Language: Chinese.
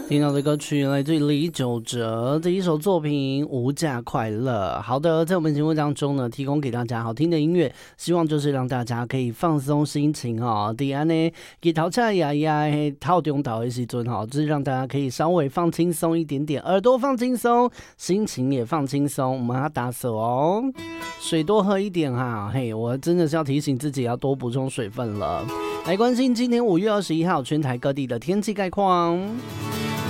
听到的歌曲来自于李玖哲的一首作品《无价快乐》。好的，在我们节目当中呢，提供给大家好听的音乐，希望就是让大家可以放松心情哦。第安呢，给淘菜呀呀，套中岛的时阵哈，就是让大家可以稍微放轻松一点点，耳朵放轻松，心情也放轻松。我们要打手哦，水多喝一点哈。嘿，我真的是要提醒自己要多补充水分了。来关心今天5月21号全台各地的天气概况。